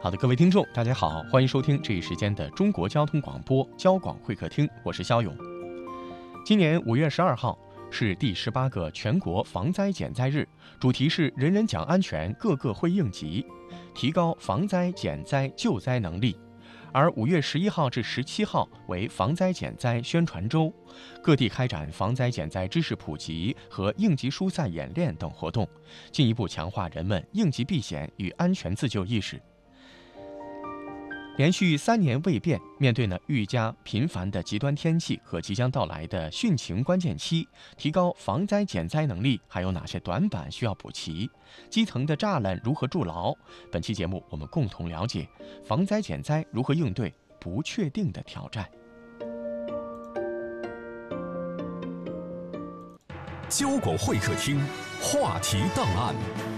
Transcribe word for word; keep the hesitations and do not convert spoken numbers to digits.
好的，各位听众，大家好，欢迎收听这一时间的中国交通广播交广会客厅，我是肖勇。今年五月十二号是第十八个全国防灾减灾日，主题是人人讲安全，个个会应急，提高防灾减灾救灾能力。而五月十一号至十七号为防灾减灾宣传周，各地开展防灾减灾知识普及和应急疏散演练等活动，进一步强化人们应急避险与安全自救意识。连续三年未变，面对呢愈加频繁的极端天气和即将到来的汛情关键期，提高防灾减灾能力还有哪些短板需要补齐？基层的栅栏如何筑牢？本期节目我们共同了解防灾减灾如何应对不确定的挑战。 交广会客厅话题档案。